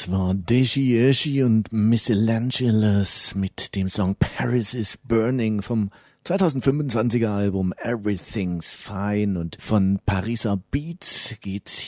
Das war Deji Hirsi und Michelangelos mit dem Song Paris is Burning vom 2025er Album Everything's Fine, und von Pariser Beats geht